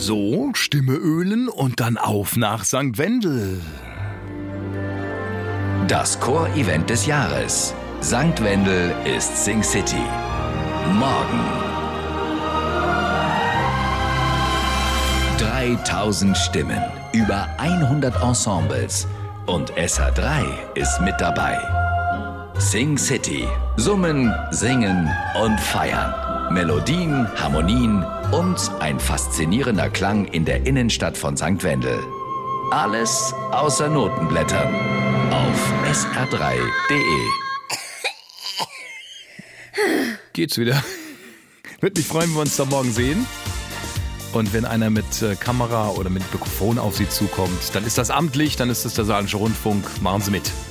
So, Stimme ölen und dann auf nach St. Wendel. Das Chor-Event des Jahres. St. Wendel ist Sing City. Morgen. 3000 Stimmen, über 100 Ensembles und SH3 ist mit dabei. Sing City. Summen, singen und feiern. Melodien, Harmonien und ein faszinierender Klang in der Innenstadt von St. Wendel. Alles außer Notenblättern. Auf sr3.de. Geht's wieder. Würde mich freuen, wenn wir uns da morgen sehen. Und wenn einer mit Kamera oder mit Mikrofon auf Sie zukommt, dann ist das amtlich, dann ist das der Saarländische Rundfunk. Machen Sie mit.